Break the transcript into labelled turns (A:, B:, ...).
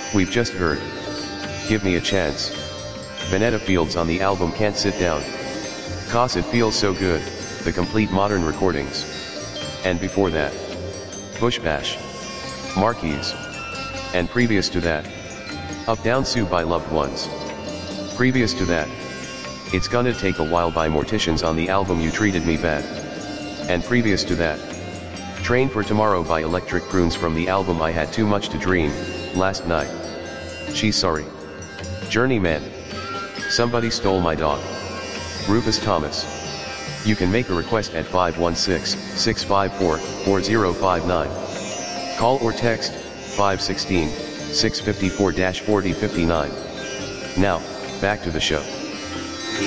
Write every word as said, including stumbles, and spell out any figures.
A: We've just heard Give Me a Chance. Vanetta Fields on the album Can't Sit Down. 'Cause It Feels So Good, the complete modern recordings. And before that, Bush Bash, Marquise. And previous to that, Up Down Sue by Loved Ones. Previous to that, It's Gonna Take a While by Morticians on the album You Treated Me Bad. And previous to that, Train for Tomorrow by Electric Prunes from the album I Had Too Much to Dream, Last Night. She's Sorry. Journeyman. Somebody Stole My Dog. Rufus Thomas. You can make a request at five one six, six five four, four zero five nine. Call or text five one six, six five four, four zero five nine. Now, back to the show.